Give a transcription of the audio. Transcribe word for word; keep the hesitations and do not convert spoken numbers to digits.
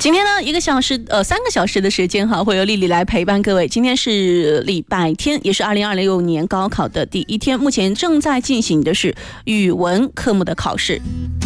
今天呢，一个小时呃三个小时的时间哈，会由丽丽来陪伴各位。今天是礼拜天，也是二零二六年高考的第一天，目前正在进行的是语文科目的考试。